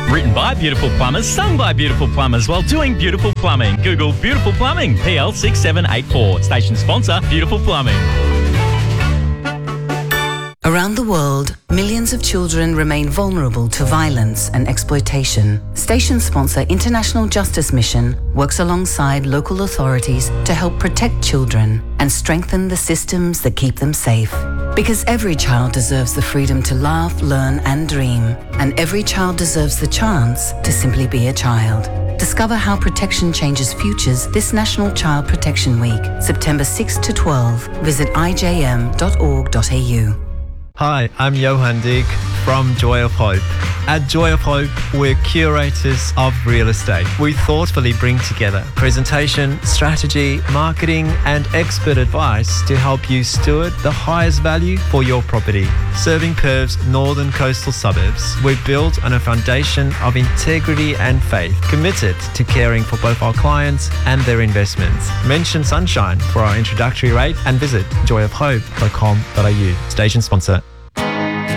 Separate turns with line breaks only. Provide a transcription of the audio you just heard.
Written by beautiful plumbers, sung by beautiful plumbers while doing beautiful plumbing. Google Beautiful Plumbing, PL6784. Station sponsor, Beautiful Plumbing.
Around the world, millions of children remain vulnerable to violence and exploitation. Station sponsor International Justice Mission works alongside local authorities to help protect children and strengthen the systems that keep them safe. Because every child deserves the freedom to laugh, learn and dream. And every child deserves the chance to simply be a child. Discover how protection changes futures this National Child Protection Week, September 6 to 12. Visit ijm.org.au.
Hi, I'm Johan Dig from Joy of Hope. At Joy of Hope, we're curators of real estate. We thoughtfully bring together presentation, strategy, marketing, and expert advice to help you steward the highest value for your property. Serving Perth's northern coastal suburbs, we're built on a foundation of integrity and faith, committed to caring for both our clients and their investments. Mention Sunshine for our introductory rate and visit joyofhope.com.au. Station sponsor.